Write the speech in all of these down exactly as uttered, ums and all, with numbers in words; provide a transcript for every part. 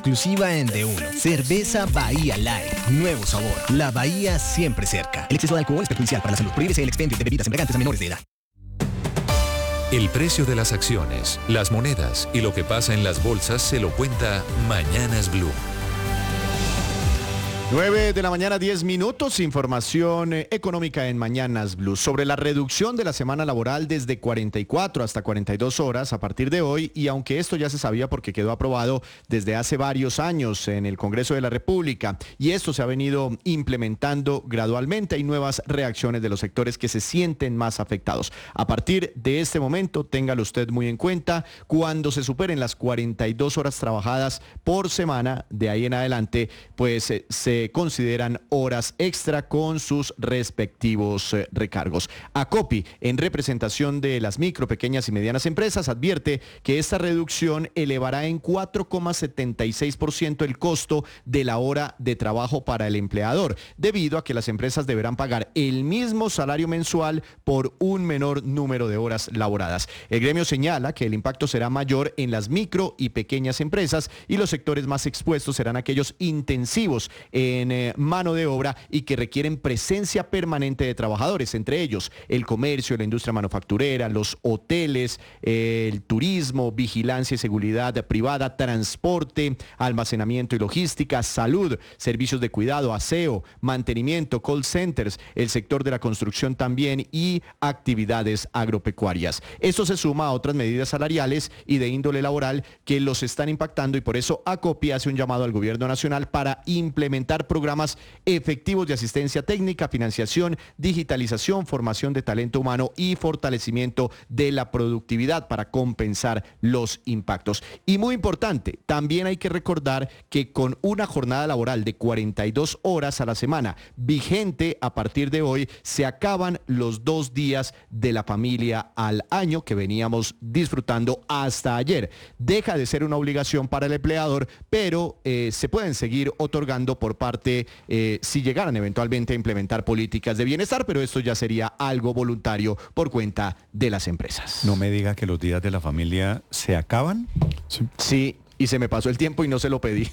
Exclusiva en D uno. Cerveza Bahía Light. Nuevo sabor. La Bahía siempre cerca. El exceso de alcohol es perjudicial para la salud. Prohíbese el expendio de bebidas embriagantes a menores de edad. El precio de las acciones, las monedas y lo que pasa en las bolsas se lo cuenta Mañanas Blue. nueve de la mañana, diez minutos, información eh, económica en Mañanas Blue. Sobre la reducción de la semana laboral desde cuarenta y cuatro hasta cuarenta y dos horas a partir de hoy, y aunque esto ya se sabía porque quedó aprobado desde hace varios años en el Congreso de la República, y esto se ha venido implementando gradualmente, hay nuevas reacciones de los sectores que se sienten más afectados. A partir de este momento, téngalo usted muy en cuenta, cuando se superen las cuarenta y dos horas trabajadas por semana, de ahí en adelante, pues eh, se consideran horas extra con sus respectivos eh, recargos. ACOPI, en representación de las micro, pequeñas y medianas empresas, advierte que esta reducción elevará en cuatro coma setenta y seis por ciento el costo de la hora de trabajo para el empleador, debido a que las empresas deberán pagar el mismo salario mensual por un menor número de horas laboradas. El gremio señala que el impacto será mayor en las micro y pequeñas empresas y los sectores más expuestos serán aquellos intensivos en en eh, mano de obra y que requieren presencia permanente de trabajadores, entre ellos el comercio, la industria manufacturera, los hoteles, eh, el turismo, vigilancia y seguridad privada, transporte, almacenamiento y logística, salud, servicios de cuidado, aseo, mantenimiento, call centers, el sector de la construcción también y actividades agropecuarias. Esto se suma a otras medidas salariales y de índole laboral que los están impactando, y por eso ACOPI hace un llamado al gobierno nacional para implementar programas efectivos de asistencia técnica, financiación, digitalización, formación de talento humano y fortalecimiento de la productividad para compensar los impactos. Y muy importante, también hay que recordar que con una jornada laboral de cuarenta y dos horas a la semana vigente a partir de hoy, se acaban los dos días de la familia al año que veníamos disfrutando hasta ayer. Deja de ser una obligación para el empleador, pero eh, se pueden seguir otorgando por parte Eh, si llegaran eventualmente a implementar políticas de bienestar, pero esto ya sería algo voluntario por cuenta de las empresas. No me diga que los días de la familia se acaban. Sí, sí, y se me pasó el tiempo y no se lo pedí.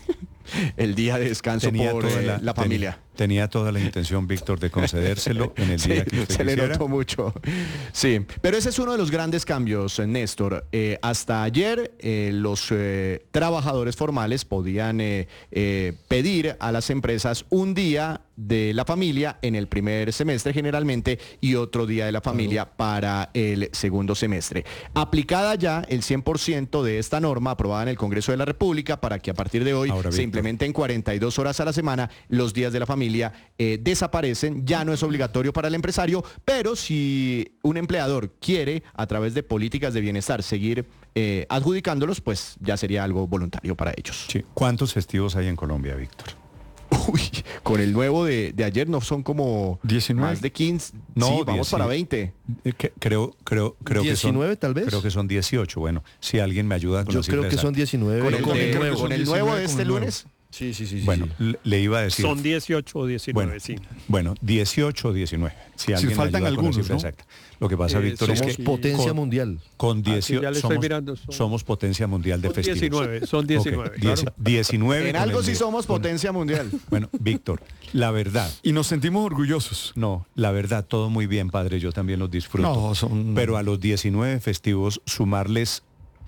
El día de descanso tenía por eh, la, la familia. Tenía, tenía toda la intención, Víctor, de concedérselo en el sí, día que usted se quisiera. le notó mucho. Sí, pero ese es uno de los grandes cambios, Néstor. Eh, hasta ayer eh, los eh, trabajadores formales podían eh, eh, pedir a las empresas un día de la familia en el primer semestre generalmente y otro día de la familia uh-huh. para el segundo semestre. Aplicada ya el cien por ciento de esta norma aprobada en el Congreso de la República para que a partir de hoy Ahora, se Víctor. implementen cuarenta y dos horas a la semana, los días de la familia eh, desaparecen, ya no es obligatorio para el empresario, pero si un empleador quiere a través de políticas de bienestar seguir eh, adjudicándolos, pues ya sería algo voluntario para ellos. Sí. ¿Cuántos festivos hay en Colombia, Víctor? Uy, con el nuevo de, de ayer no son como diecinueve más de quince. No, sí, vamos diez, para veinte. Eh, que, creo, creo, creo diecinueve que son, tal vez. Creo que son dieciocho. Bueno, si alguien me ayuda con Yo la creo cifra que son exacta. diecinueve. Con el, con de, el nuevo, con el nuevo de este lunes. Sí, sí, sí. Bueno, sí. le iba a decir. Son dieciocho o diecinueve, bueno, sí. Bueno, dieciocho o diecinueve. Si alguien sí, faltan me ayuda algunos, con la cifra ¿no? exacta. Lo que pasa, Eh, Víctor, es somos que potencia con, mundial. Con dieciocho, ya le estoy somos, mirando, son- somos potencia mundial de Son festivos. diecinueve, son diecinueve. Okay, Claro. diecinueve. En con algo el sí de- somos con- potencia mundial. Bueno, Víctor, la verdad. Y nos sentimos orgullosos. No, la verdad, todo muy bien, padre, yo también los disfruto. No, son- Pero a los diecinueve festivos, sumarles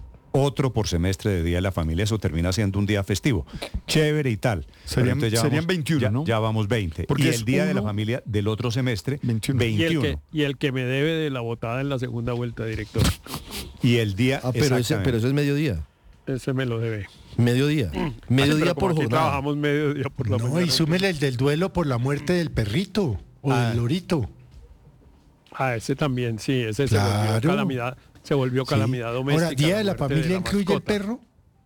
otro por semestre de Día de la Familia, eso termina siendo un día festivo. Chévere y tal. Serían- Pero entonces ya serían vamos- veintiuno, ya, ¿no? Ya vamos veinte. Porque y es el Día de la uno- Familia del otro semestre, veintiuno. Y el, veintiuno. que, y el que me debe de la votada en la segunda vuelta, director. Y el día... Ah, pero ese, exactamente. pero eso es mediodía. Ese me lo debe. Mediodía. Mediodía Pero como por aquí jornada. trabajamos mediodía por la No, mañana. y súmele el del duelo por la muerte del perrito o Ah. del lorito. Ah, ese también, sí, ese se Claro. volvió calamidad, se volvió Sí. calamidad doméstica. Ahora, Día de la muerte Familia incluye el mascota. perro.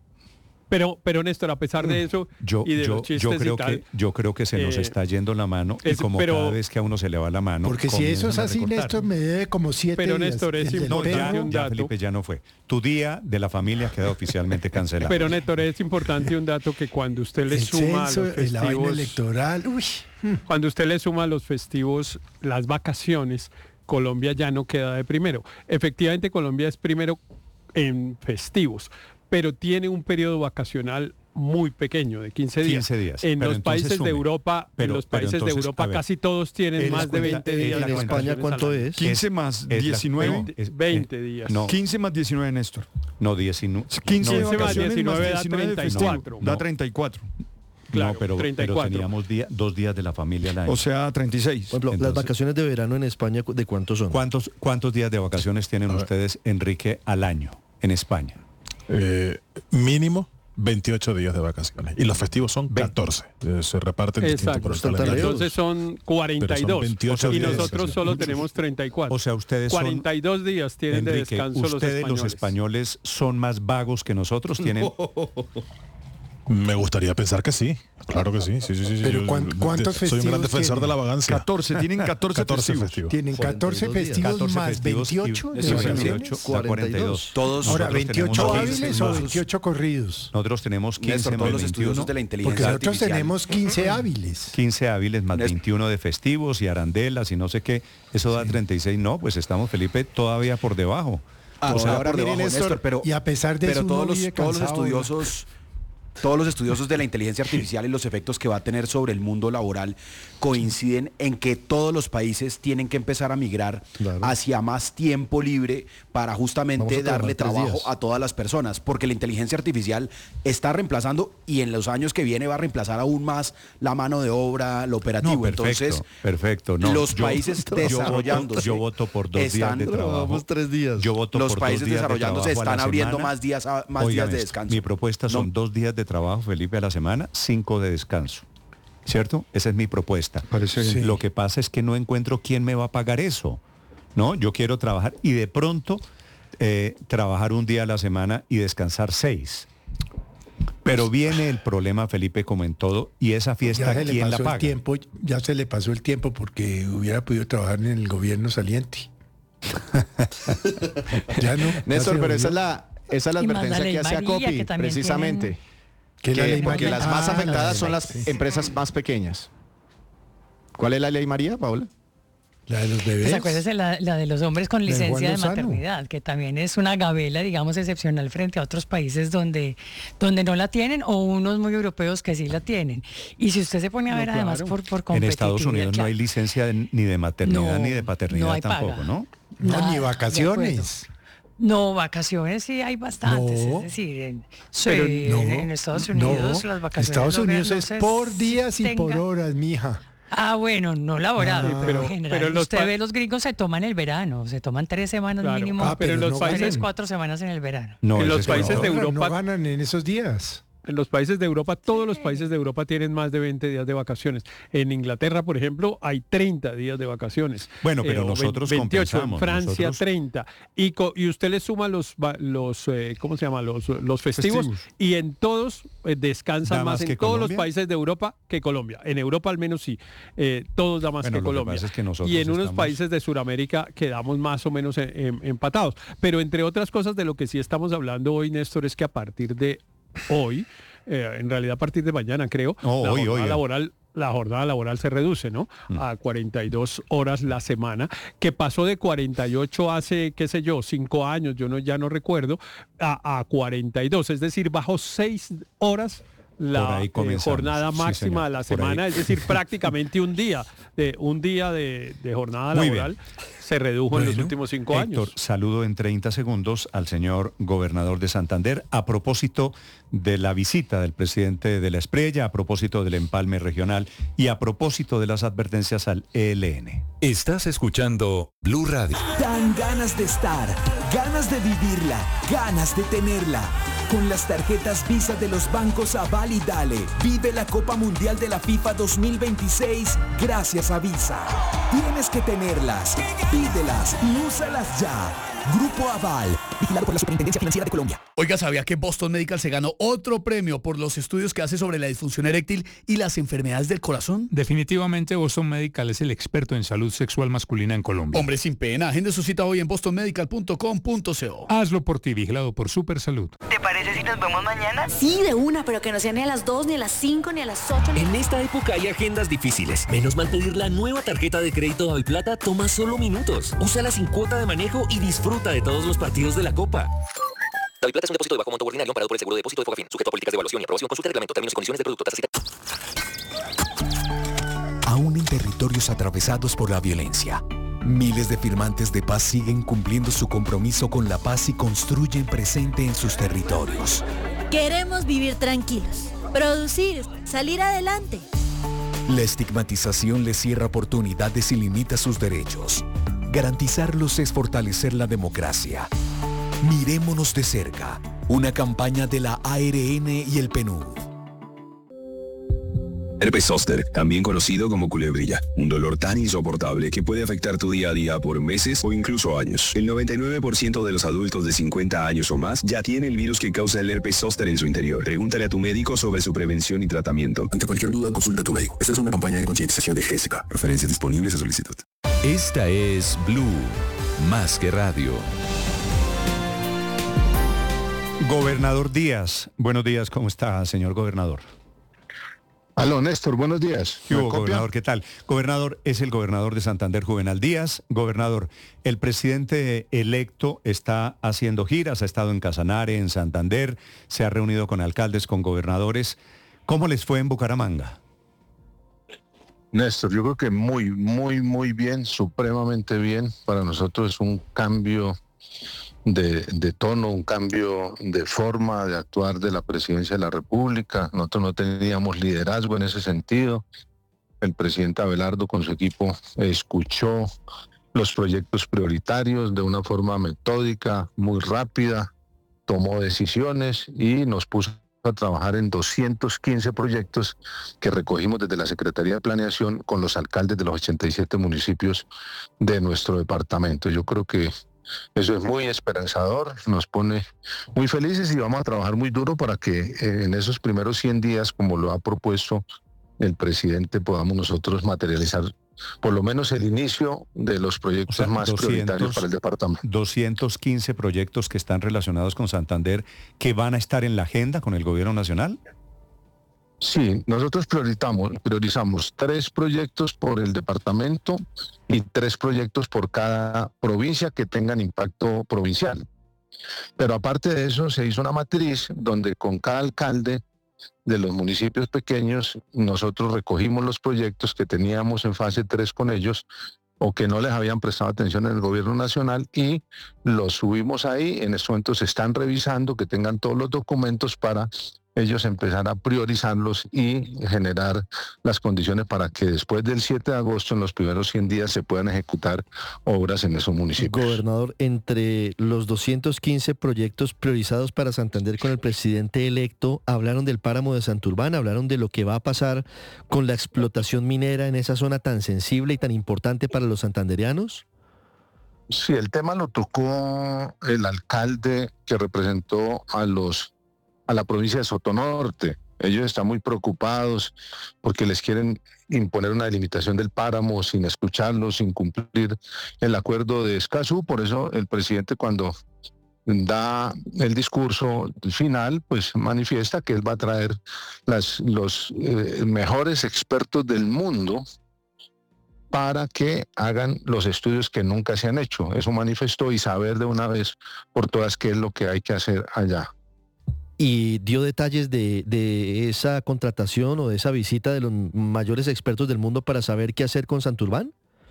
Pero, pero Néstor, a pesar de eso Yo, y de yo, los chistes yo creo y tal, que yo creo que se nos eh, está yendo la mano y es- como pero- cada vez que a uno se le va la mano. Porque si eso es comienzan a así, recortar. Néstor, me debe como siete Pero, días. Néstor, es El del No, ya, importante perro, un ya, dato. Felipe, ya no fue. Tu día de la familia queda oficialmente cancelado. pero Néstor, es importante un dato que cuando usted le el suma a censo, los la vaina festivos, electoral. Uy. cuando usted le suma a los festivos, las vacaciones, Colombia ya no queda de primero. Efectivamente, Colombia es primero en festivos, pero tiene un periodo vacacional muy pequeño, de quince días. quince días. En Pero los entonces países sume. de Europa, Pero- en los pero países de entonces, Europa a ver, casi todos tienen él más de cuenta- veinte él días. la de ¿En cuenta España vacaciones cuánto al año. es? quince más es la- diecinueve. no, es- veinte eh, días. No, quince más diecinueve, Néstor. no, diecinueve. quince no, de más vacaciones diecinueve da más diecinueve de treinta y festivo. cuatro. Da No. treinta y cuatro. Claro, no, pero, treinta y pero cuatro. teníamos día, dos días de la familia al año. O sea, treinta y seis. Por ejemplo, las Entonces- vacaciones de verano en España, ¿cu- ¿de cuántos son? ¿Cuántos, ¿Cuántos días de vacaciones tienen ustedes, Enrique, al año en España? Eh, mínimo veintiocho días de vacaciones. Y los festivos son catorce. Eh, se reparten distinto Exacto. por el Están tan calendario. Entonces son cuarenta y Pero son dos. veintiocho y días de nosotros vacaciones. solo tenemos treinta y cuatro. O sea, ustedes son- cuarenta y dos días tienen de Enrique, descanso los ¿ustedes españoles. los españoles son más vagos que nosotros? ¿Tienen? Me gustaría pensar que sí. Claro que sí. sí, sí, sí, sí. Pero Yo, ¿cuán- de- cuántos soy un gran festivos defensor tienen? de la vagancia. catorce, tienen catorce, catorce festivos. festivos. Tienen catorce cuarenta y dos días. festivos catorce más festivos y- veintiocho de sí, vacaciones. veintiocho, da cuarenta y dos. Todos, Ahora, Nosotros veintiocho tenemos hábiles quince o más. veintiocho corridos. Nosotros tenemos quince Néstor, más todos los veintiuno, estudiosos de la inteligencia Porque nosotros artificial. tenemos quince hábiles. quince hábiles más Néstor. veintiuno de festivos y arandelas y no sé qué. Eso da treinta y seis. No, pues estamos, Felipe, todavía por debajo. Ah, O sea, ahora por miren, debajo, Néstor, Néstor, pero, Y a pesar de pero eso todos, uno los, vive todos los cansado, ¿no? estudiosos todos los estudiosos de la inteligencia artificial y los efectos que va a tener sobre el mundo laboral coinciden en que todos los países tienen que empezar a migrar Claro. hacia más tiempo libre para Vamos justamente a trabajar darle tres trabajo días. a todas las personas, porque la inteligencia artificial está reemplazando y en los años que viene va a reemplazar aún más la mano de obra, lo operativo. No, perfecto, Entonces, perfecto. No, los yo- países yo voto- desarrollándose Yo voto por dos días están- de trabajo. Vamos tres días. Yo voto los por países dos días de desarrollándose trabajo a la están abriendo semana. más días a- más días Óigame de esto, descanso. Mi propuesta son No. dos días de trabajo, Felipe, a la semana, cinco de descanso. ¿Cierto? Esa es mi propuesta. Parece bien. Sí. Lo que pasa es que no encuentro quién me va a pagar eso. ¿No? Yo quiero trabajar y de pronto eh, trabajar un día a la semana y descansar seis. Pero viene el problema, Felipe, como en todo, y esa fiesta, Ya se le ¿quién la pasó paga? el tiempo, ya se le pasó el tiempo porque hubiera podido trabajar en el gobierno saliente. Ya no. ya Néstor, se pero esa volvió. es la, esa es la Y más la advertencia ley que hace María, Acopi, que también precisamente. tienen- ¿Qué es la Que- ley porque María? las más Ah, la afectadas ley son María, las sí. empresas más pequeñas. ¿Cuál es la ley María, Paola? La de los bebés. Pues acuérdese la, la de los hombres con La de Juan licencia de Lozano. maternidad, que también es una gabela, digamos, excepcional frente a otros países donde, donde no la tienen o unos muy europeos que sí la tienen. Y si usted se pone a No, ver además claro. por, por En competitividad, Estados Unidos no claro. hay licencia de- ni de maternidad No, ni de paternidad no hay tampoco, paga. ¿no? No, Nada, ni de vacaciones. No, vacaciones sí hay bastantes, No. es decir, en, sí, Pero No, en Estados Unidos no. las vacaciones Estados no- Unidos no es se por días y tenga- por horas, mija. Ah, bueno, no laboral, Ah. pero, Pero- en general. pero los usted pa- ve los gringos se toman el verano, se toman tres semanas Claro. mínimo, Ah, pero en pero los no países- tres, cuatro semanas en el verano. No, En ese los es países de no. Europa- No ganan en esos días. En los países de Europa, todos los países de Europa tienen más de veinte días de vacaciones. En Inglaterra, por ejemplo, hay treinta días de vacaciones. Bueno, pero o nosotros veintiocho, en compensamos, Francia nosotros- treinta. Y, co- y usted le suma los, va- los eh, ¿cómo se llama? Los, los festivos, Festivos. y en todos eh, descansan ¿Da más más en que todos Colombia? los países de Europa que Colombia. En Europa al menos sí. Eh, todos da más Bueno, que lo que Colombia. pasa es que nosotros y en unos estamos- países de Sudamérica quedamos más o menos en- en- empatados. Pero entre otras cosas de lo que sí estamos hablando hoy, Néstor, es que a partir de hoy, eh, en realidad a partir de mañana creo, Oh, la, hoy, jornada hoy. laboral, la jornada laboral se reduce, ¿no? Mm. A cuarenta y dos horas la semana, que pasó de cuarenta y ocho hace, qué sé yo, cinco años, yo no, ya no recuerdo, a, a cuarenta y dos, es decir, bajó seis horas Por la ahí eh, comenzamos. jornada Sí, máxima señor, de la por semana, ahí. es decir, prácticamente un día, de un día de, de jornada Muy bien. laboral se redujo en los Bueno, últimos cinco Héctor, años. saludo en treinta segundos al señor gobernador de Santander a propósito de la visita del presidente de la Espriella, a propósito del empalme regional y a propósito de las advertencias al E L N. Estás escuchando Blue Radio. Dan ganas de estar, ganas de vivirla, ganas de tenerla. Con las tarjetas Visa de los bancos Aval y Dale, vive la Copa Mundial de la FIFA dos mil veintiséis gracias a Visa. Tienes que tenerlas, pídelas y úsalas ya. Grupo Aval, vigilado por la Superintendencia Financiera de Colombia. Oiga, ¿sabía que Boston Medical se ganó otro premio por los estudios que hace sobre la disfunción eréctil y las enfermedades del corazón? Definitivamente Boston Medical es el experto en salud sexual masculina en Colombia. Hombre, sin pena, agende su cita hoy en boston medical punto com punto co. Hazlo por ti, vigilado por Supersalud. ¿Te parece si nos vemos mañana? Sí, de una, pero que no sea ni a las dos, ni a las cinco, ni a las ocho. Ni... En esta época hay agendas difíciles. Menos mal pedir la nueva tarjeta de crédito Daviplata toma solo minutos. Úsala sin cuota de manejo y disfruta de todos los partidos de la Copa. DaviPlata es un depósito de bajo monto ordinario amparado por el seguro de depósito de Fogafín, sujeto a políticas de evaluación y aprobación. Consulta el reglamento, términos y condiciones del producto. Tasa Aún en territorios atravesados por la violencia, miles de firmantes de paz siguen cumpliendo su compromiso con la paz y construyen presente en sus territorios. Queremos vivir tranquilos, producir, salir adelante. La estigmatización les cierra oportunidades y limita sus derechos. Garantizarlos es fortalecer la democracia. Mirémonos de cerca. Una campaña de la A R N y el P N U D. Herpes zóster, también conocido como culebrilla, un dolor tan insoportable que puede afectar tu día a día por meses o incluso años. El noventa y nueve por ciento de los adultos de cincuenta años o más ya tiene el virus que causa el herpes zóster en su interior. Pregúntale a tu médico sobre su prevención y tratamiento. Ante cualquier duda, consulta a tu médico. Esta es una campaña de concientización de G S K. Referencias disponibles a solicitud. Esta es Blue, más que radio. Gobernador Díaz, buenos días, ¿cómo está, señor gobernador? Aló, Néstor, buenos días. ¿Qué hubo, gobernador? ¿Qué tal? Gobernador, es el gobernador de Santander, Juvenal Díaz. Gobernador, el presidente electo está haciendo giras, ha estado en Casanare, en Santander, se ha reunido con alcaldes, con gobernadores. ¿Cómo les fue en Bucaramanga? Néstor, yo creo que muy, muy, muy bien, supremamente bien. Para nosotros es un cambio De, de tono, un cambio de forma de actuar de la presidencia de la República. Nosotros no teníamos liderazgo en ese sentido. El presidente Abelardo con su equipo escuchó los proyectos prioritarios de una forma metódica, muy rápida, tomó decisiones y nos puso a trabajar en doscientos quince proyectos que recogimos desde la Secretaría de Planeación con los alcaldes de los ochenta y siete municipios de nuestro departamento. Yo creo que eso es muy esperanzador, nos pone muy felices y vamos a trabajar muy duro para que eh, en esos primeros cien días, como lo ha propuesto el presidente, podamos nosotros materializar por lo menos el inicio de los proyectos, o sea, más doscientos, prioritarios para el departamento. doscientos quince proyectos que están relacionados con Santander, que van a estar en la agenda con el gobierno nacional. Sí, nosotros priorizamos, priorizamos tres proyectos por el departamento y tres proyectos por cada provincia que tengan impacto provincial. Pero aparte de eso, se hizo una matriz donde con cada alcalde de los municipios pequeños, nosotros recogimos los proyectos que teníamos en fase tres con ellos o que no les habían prestado atención en el gobierno nacional y los subimos ahí. En estos momentos se están revisando, que tengan todos los documentos para ellos empezar a priorizarlos y generar las condiciones para que después del siete de agosto, en los primeros cien días, se puedan ejecutar obras en esos municipios. Gobernador, entre los doscientos quince proyectos priorizados para Santander con el presidente electo, hablaron del páramo de Santurbán, hablaron de lo que va a pasar con la explotación minera en esa zona tan sensible y tan importante para los santandereanos. Sí, el tema lo tocó el alcalde que representó a los a la provincia de Sotonorte. Ellos están muy preocupados porque les quieren imponer una delimitación del páramo sin escucharlos, sin cumplir el acuerdo de Escazú. Por eso el presidente, cuando da el discurso final, pues manifiesta que él va a traer las, los eh, mejores expertos del mundo para que hagan los estudios que nunca se han hecho. Eso manifestó, y saber de una vez por todas qué es lo que hay que hacer allá. ¿Y dio detalles de, de esa contratación o de esa visita de los mayores expertos del mundo para saber qué hacer con Santurbán?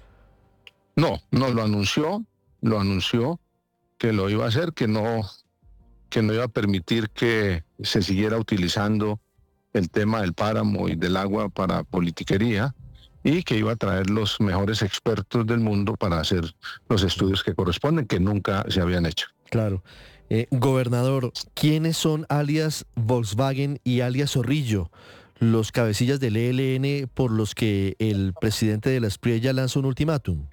No, no lo anunció, lo anunció que lo iba a hacer, que no, que no iba a permitir que se siguiera utilizando el tema del páramo y del agua para politiquería, y que iba a traer los mejores expertos del mundo para hacer los estudios que corresponden, que nunca se habían hecho. Claro. Eh, gobernador, ¿quiénes son alias Volkswagen y alias Zorrillo, los cabecillas del E L N por los que el presidente de la Espriella lanza un ultimátum?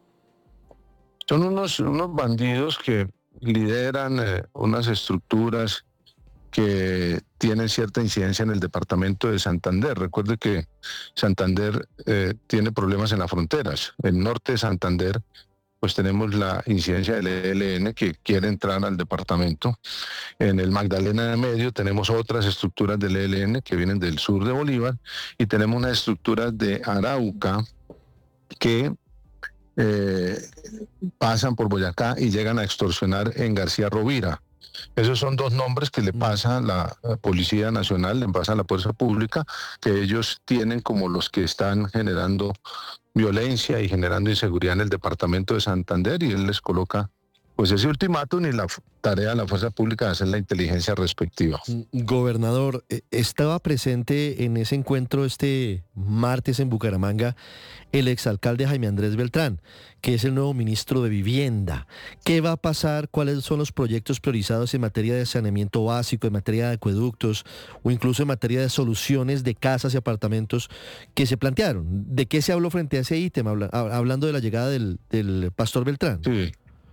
Son unos, unos bandidos que lideran eh, unas estructuras que tienen cierta incidencia en el departamento de Santander. Recuerde que Santander eh, tiene problemas en las fronteras. El norte de Santander, pues tenemos la incidencia del E L N que quiere entrar al departamento. En el Magdalena de Medio tenemos otras estructuras del E L N que vienen del sur de Bolívar, y tenemos unas estructuras de Arauca que eh, pasan por Boyacá y llegan a extorsionar en García Rovira. Esos son dos nombres que le pasa a la Policía Nacional, le pasa a la Fuerza Pública, que ellos tienen como los que están generando violencia y generando inseguridad en el departamento de Santander, y él les coloca pues ese ultimátum y la tarea de la Fuerza Pública de hacer la inteligencia respectiva. Gobernador, estaba presente en ese encuentro este martes en Bucaramanga el exalcalde Jaime Andrés Beltrán, que es el nuevo ministro de Vivienda. ¿Qué va a pasar? ¿Cuáles son los proyectos priorizados en materia de saneamiento básico, en materia de acueductos o incluso en materia de soluciones de casas y apartamentos que se plantearon? ¿De qué se habló frente a ese ítem, hablando de la llegada del, del pastor Beltrán? Sí.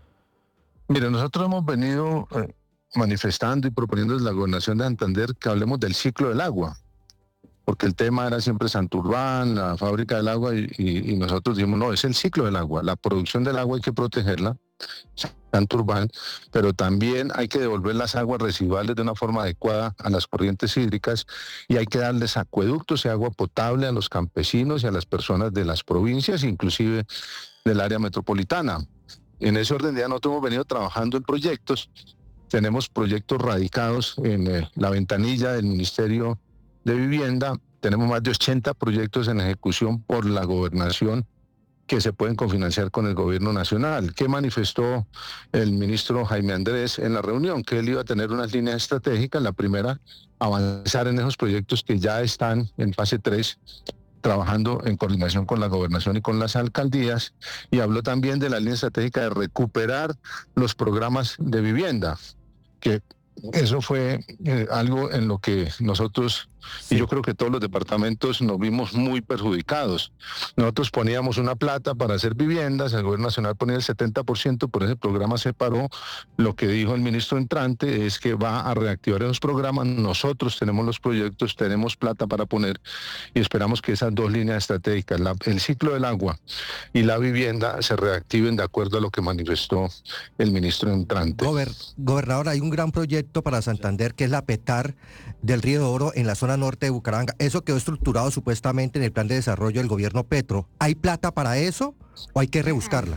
Mire, nosotros hemos venido eh, manifestando y proponiendo desde la Gobernación de Santander que hablemos del ciclo del agua, porque el tema era siempre Santurbán, la fábrica del agua, y, y, y nosotros dijimos, no, es el ciclo del agua, la producción del agua hay que protegerla, Santurbán, pero también hay que devolver las aguas residuales de una forma adecuada a las corrientes hídricas, y hay que darles acueductos y agua potable a los campesinos y a las personas de las provincias, inclusive del área metropolitana. En ese orden de día nosotros hemos venido trabajando en proyectos, tenemos proyectos radicados en eh, la ventanilla del Ministerio de Vivienda, tenemos más de ochenta proyectos en ejecución por la gobernación que se pueden cofinanciar con el gobierno nacional. ¿Qué manifestó el ministro Jaime Andrés en la reunión? Que él iba a tener unas líneas estratégicas. La primera, avanzar en esos proyectos que ya están en fase tres, trabajando en coordinación con la gobernación y con las alcaldías, y habló también de la línea estratégica de recuperar los programas de vivienda, que eso fue eh, algo en lo que nosotros, sí. y yo creo que todos los departamentos nos vimos muy perjudicados. Nosotros poníamos una plata para hacer viviendas, el gobierno nacional ponía el setenta por ciento, por ese programa se paró. Lo que dijo el ministro entrante es que va a reactivar esos programas. Nosotros tenemos los proyectos, tenemos plata para poner, y esperamos que esas dos líneas estratégicas, la, el ciclo del agua y la vivienda, se reactiven de acuerdo a lo que manifestó el ministro entrante. Gober, gobernador, hay un gran proyecto para Santander que es la Petar del Río de Oro en la zona norte de Bucaramanga. Eso quedó estructurado supuestamente en el plan de desarrollo del gobierno Petro. ¿Hay plata para eso o hay que rebuscarla?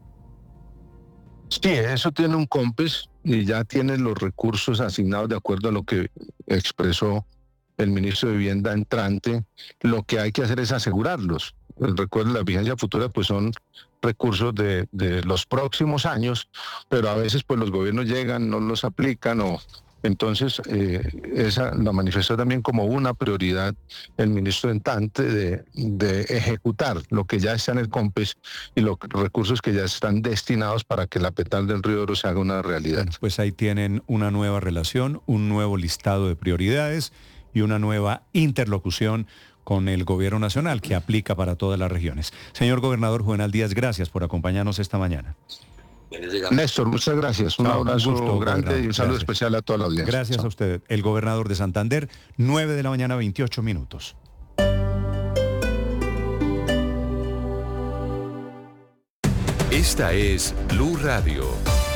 Sí, eso tiene un COMPES y ya tiene los recursos asignados de acuerdo a lo que expresó el ministro de Vivienda entrante. Lo que hay que hacer es asegurarlos. Recuerden, la vigencia futura pues son recursos de, de los próximos años, pero a veces pues los gobiernos llegan, no los aplican, o entonces eh, esa la manifestó también como una prioridad el ministro entrante de, de ejecutar lo que ya está en el COMPES y los recursos que ya están destinados para que la Petar del Río de Oro se haga una realidad. Pues ahí tienen una nueva relación, un nuevo listado de prioridades y una nueva interlocución con el gobierno nacional que aplica para todas las regiones. Señor gobernador Juvenal Díaz, gracias por acompañarnos esta mañana. Néstor, muchas gracias. Un abrazo gusto, grande y un saludo gracias. especial a toda la audiencia. Gracias Chao. a usted. El gobernador de Santander, nueve de la mañana, veintiocho minutos. Esta es Blue Radio.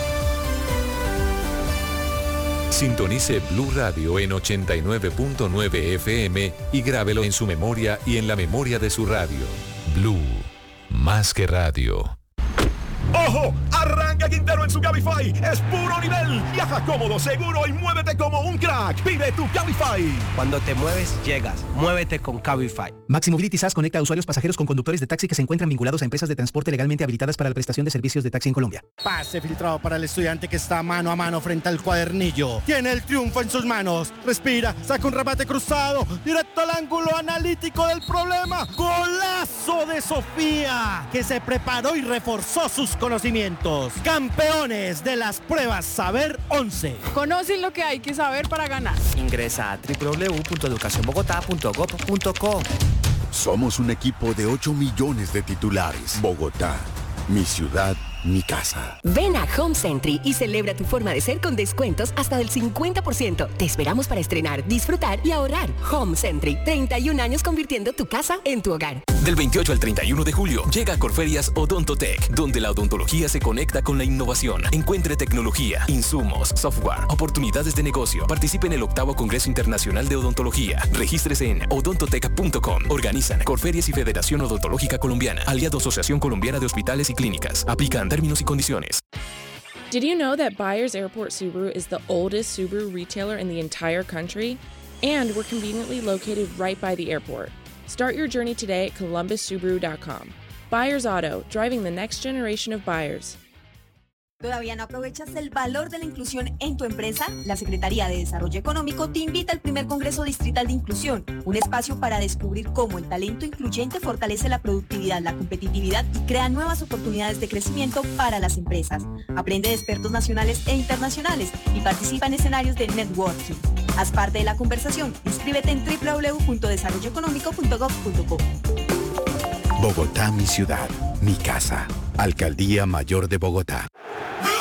Sintonice Blue Radio en ochenta y nueve punto nueve F M y grábelo en su memoria y en la memoria de su radio. Blue, más que radio. ¡Ojo! Arranca Quintero en su Cabify. Es puro nivel. Viaja cómodo, seguro y muévete como un crack. Vive tu Cabify. Cuando te mueves, llegas. Muévete con Cabify. Maxi Mobility S A S conecta a usuarios pasajeros con conductores de taxi que se encuentran vinculados a empresas de transporte legalmente habilitadas para la prestación de servicios de taxi en Colombia. Pase filtrado para el estudiante que está mano a mano frente al cuadernillo. Tiene el triunfo en sus manos. Respira, saca un remate cruzado. Directo al ángulo analítico del problema. Golazo de Sofía, que se preparó y reforzó sus conocimientos. Campeones de las pruebas Saber once. Conocen lo que hay que saber para ganar. Ingresa a doble u doble u doble u punto educación bogotá punto gob punto co. Somos un equipo de ocho millones de titulares. Bogotá, mi ciudad, mi casa. Ven a Home Century y celebra tu forma de ser con descuentos hasta del cincuenta por ciento. Te esperamos para estrenar, disfrutar y ahorrar. Home Century, treinta y un años convirtiendo tu casa en tu hogar. Del veintiocho al treinta y uno de julio llega a Corferias Odontotech, donde la odontología se conecta con la innovación. Encuentre tecnología, insumos, software, oportunidades de negocio. Participe en el octavo Congreso Internacional de Odontología. Regístrese en odontotech punto com. Organizan Corferias y Federación Odontológica Colombiana. Aliado Asociación Colombiana de Hospitales y Clínicas. Aplican términos y condiciones. Did you know that Byers Airport Subaru is the oldest Subaru retailer in the entire country? And we're conveniently located right by the airport. Start your journey today at columbus subaru dot com. Byers Auto, driving the next generation of buyers. ¿Todavía no aprovechas el valor de la inclusión en tu empresa? La Secretaría de Desarrollo Económico te invita al primer Congreso Distrital de Inclusión, un espacio para descubrir cómo el talento incluyente fortalece la productividad, la competitividad y crea nuevas oportunidades de crecimiento para las empresas. Aprende de expertos nacionales e internacionales y participa en escenarios de networking. Haz parte de la conversación. Inscríbete en doble u doble u doble u punto desarrollo económico punto gov punto co. Bogotá, mi ciudad, mi casa. Alcaldía Mayor de Bogotá.